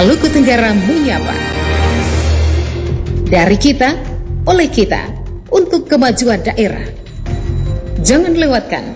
Maluku Tenggara menyapa. Dari kita, oleh kita, untuk kemajuan daerah. Jangan lewatkan